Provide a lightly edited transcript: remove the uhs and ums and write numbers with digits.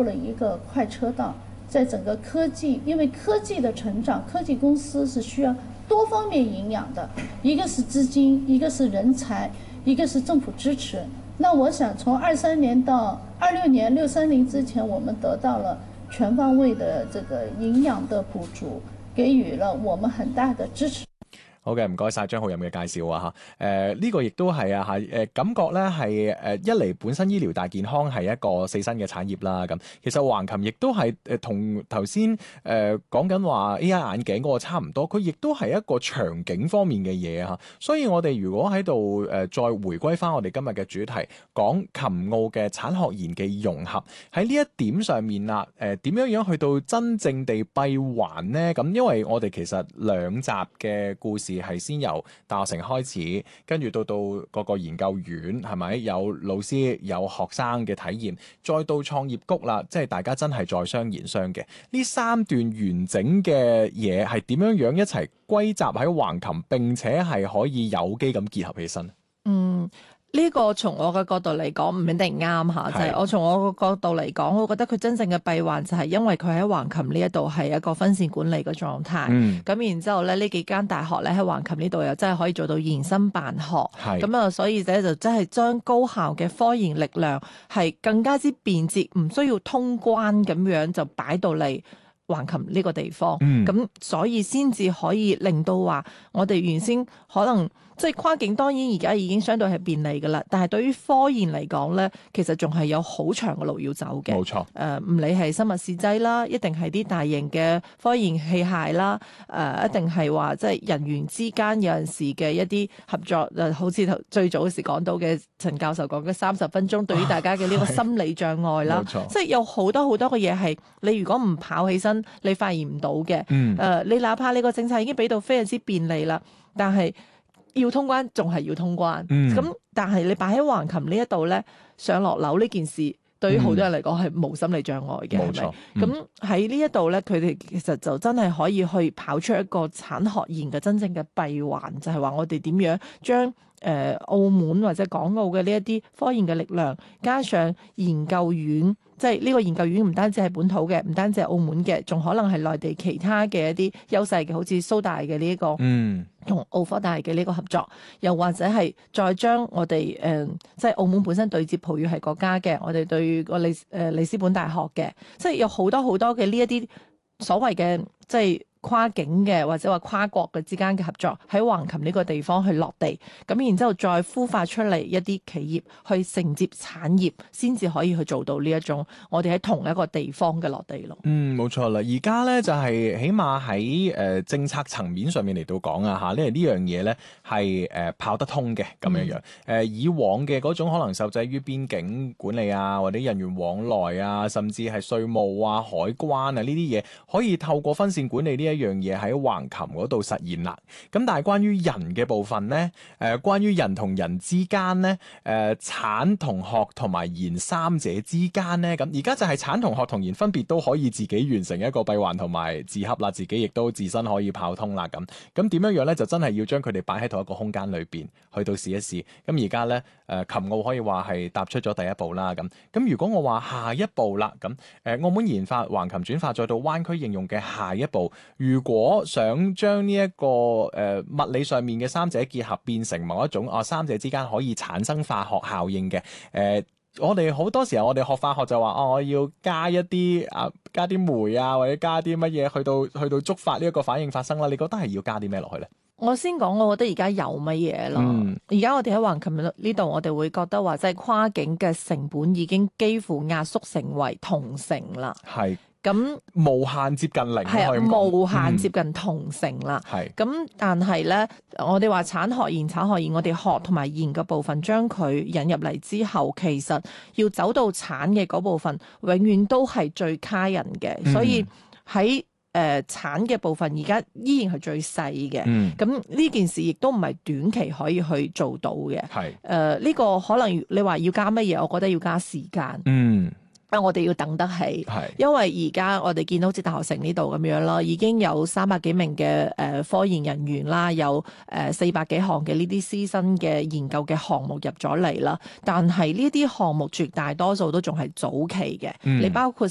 入了一个快车道。在整个科技，因为科技的成长，科技公司是需要多方面营养的，一个是资金，一个是人才，一个是政府支持。那我想从23年到26年630之前，我们得到了全方位的这个營養的補助，給予了我們很大的支持。 好嘅，唔該晒張浩然嘅介紹啊嚇。呢個亦都係啊嚇感覺咧係一嚟本身醫療大健康係一個四新嘅產業啦。咁其實橫琴亦都係同頭先講緊話 AI 眼鏡嗰個差唔多，佢亦都係一個場景方面嘅嘢嚇。所以我哋如果喺度再回歸翻我哋今日嘅主題，講琴澳嘅產學研嘅融合，喺呢一點上面啦，點樣去到真正地閉環呢？咁因為我哋其實兩集嘅故事係先由大學城開始，跟住到各個研究院係咪有老師有學生嘅體驗，再到創業谷啦，即係大家真係在商言商嘅呢三段完整嘅嘢係點樣一齊歸集喺橫琴，並且係可以有機咁結合起身。 呢個從我嘅角度嚟講唔一定啱嚇，就係我從我個角度嚟講，我覺得佢真正嘅閉環就係因為佢喺橫琴呢一度係一個分線管理嘅狀態。咁然之後咧，呢幾間大學咧喺橫琴呢度又真係可以做到延伸辦學。咁啊，所以咧就真係將高校嘅科研力量係更加之便捷，唔需要通關咁樣就擺到嚟橫琴呢個地方。咁所以先至可以令到話我哋原先可能。即係跨境當然而家已經相對係便利㗎啦，但係對於科研嚟講咧，其實仲係有好長嘅路要走嘅。 冇錯。 唔理係生物試劑啦，一定係啲大型嘅科研器械啦，一定係話即係人員之間有陣時嘅一啲合作，好似最早時講到嘅陳教授講嘅30分鐘，對於大家嘅呢個心理障礙啦，即係有好多好多嘅嘢係你如果唔跑起身，你發現唔到嘅。你哪怕你個政策已經俾到非常之便利啦，但係要通關仲係要通關，但係你擺喺橫琴呢一度咧，上落樓呢件事對於好多人嚟講係冇心理障礙嘅，係咪？咁喺呢一度咧，佢哋其實就真係可以去跑出一個產學研嘅真正嘅閉環，就係話我哋點樣將澳門或者港澳嘅呢一啲科研嘅力量，加上研究院。即係呢個研究院唔單止係本土嘅，唔單止係澳門嘅，仲可能係內地其他嘅一啲優勢嘅，好似蘇大嘅呢一個，同澳科大嘅呢個合作，又或者係再將我哋即係澳門本身對接葡語系國家嘅，我哋對個里斯本大學嘅，即係有好多好多嘅呢一啲所謂嘅即係。跨境嘅或者話跨國嘅之間嘅合作喺橫琴呢個地方去落地，咁然之後再孵化出嚟一啲企業去承接產業，先至可以去做到呢一種我哋喺同一個地方嘅落地咯。 冇錯啦，而家咧就係起碼喺政策層面上面嚟到講啊嚇，因為呢樣嘢咧係跑得通嘅咁樣樣。以往嘅嗰種可能受制於邊境管理啊，或者人員往來啊，甚至係稅務啊、海關啊呢啲嘢，可以透過分線管理呢一樣嘢喺橫琴嗰度實現啦。咁但係關於人嘅部分咧，關於人同人之間咧，產同學同埋研三者之間咧，咁而家就係產同學同研分別都可以自己完成一個閉環同埋自洽啦，自己亦都自身可以跑通啦。咁點樣咧，就真係要將佢哋擺喺同一個空間裏邊去到試一試。咁而家咧，琴澳可以話係踏出咗第一步啦。咁如果我話下一步啦，咁澳門研發橫琴轉化再到灣區應用嘅下一步。如果想將呢一個物理上面嘅三者結合變成某一種三者之間可以產生化學效應嘅我哋好多時候我哋學化學就話我要加一啲加啲酶啊，或者加啲乜嘢去到觸發呢一個反應發生啦。你覺得係要加啲咩落去咧？ 我先講，我覺得而家有乜嘢咯？而家我哋喺橫琴呢度，我哋會覺得話即係跨境嘅成本已經幾乎壓縮成為同城啦。係。咁無限接近零， 係啊，無限接近同城啦。咁但係咧，我哋話產學研，我哋學同埋研嘅部分將佢引入嚟之後，其實要走到產嘅嗰部分，永遠都係最卡人嘅。所以喺產嘅部分，而家依然係最細嘅。咁呢件事亦都唔係短期可以去做到嘅。呢個可能你話要加乜嘢，我覺得要加時間。我哋要等得起，因為而家我哋見到好似大學城呢度咁樣啦，已經有300幾名嘅科研人員啦，有400幾項嘅呢啲師生嘅研究嘅項目入咗嚟啦。但係呢啲項目絕大多數都仲係早期嘅，你包括